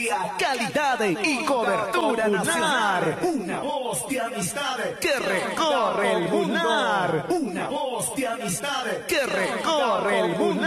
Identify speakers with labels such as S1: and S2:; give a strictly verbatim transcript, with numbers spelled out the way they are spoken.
S1: Calidad y cobertura nacional. Una voz de amistad que recorre el mundo. Una voz de amistad que recorre el mundo.